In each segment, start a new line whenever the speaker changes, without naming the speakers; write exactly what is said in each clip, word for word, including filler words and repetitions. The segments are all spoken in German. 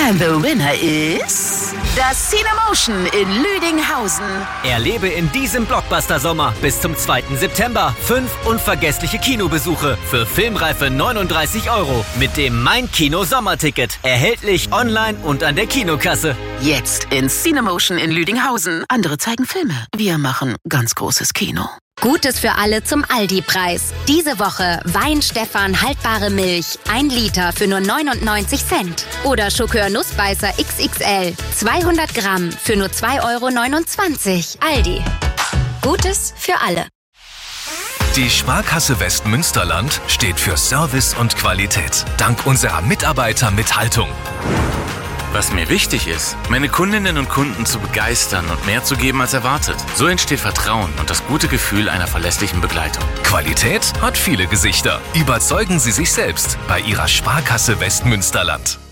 And the winner is das Cinemotion in Lüdinghausen.
Erlebe in diesem Blockbuster-Sommer bis zum zweiten September fünf unvergessliche Kinobesuche für filmreife neununddreißig Euro mit dem Mein Kino Sommerticket. Erhältlich online und an der Kinokasse.
Jetzt in Cinemotion in Lüdinghausen. Andere zeigen Filme. Wir machen ganz großes Kino.
Gutes für alle zum Aldi-Preis. Diese Woche Wein Stefan haltbare Milch. ein Liter für nur neunundneunzig Cent. Oder Schokör Nussbeißer X X L. zweihundert Gramm für nur zwei Euro neunundzwanzig. Aldi. Gutes für alle.
Die Sparkasse Westmünsterland steht für Service und Qualität. Dank unserer Mitarbeiter mit Haltung.
Was mir wichtig ist, meine Kundinnen und Kunden zu begeistern und mehr zu geben als erwartet. So entsteht Vertrauen und das gute Gefühl einer verlässlichen Begleitung.
Qualität hat viele Gesichter. Überzeugen Sie sich selbst bei Ihrer Sparkasse Westmünsterland.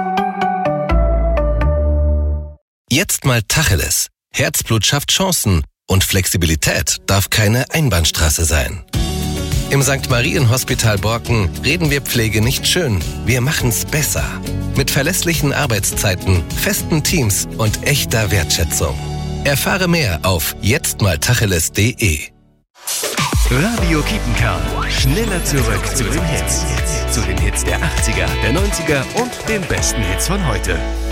Jetzt mal Tacheles. Herzblut schafft Chancen und Flexibilität darf keine Einbahnstraße sein. Im Sankt Marien Hospital Borken reden wir Pflege nicht schön, wir machen's besser. Mit verlässlichen Arbeitszeiten, festen Teams und echter Wertschätzung. Erfahre mehr auf jetztmaltacheles punkt de.
Radio Kiepenkerl. Schneller zurück zu den Hits. Zu den Hits der achtziger, der neunziger und den besten Hits von heute.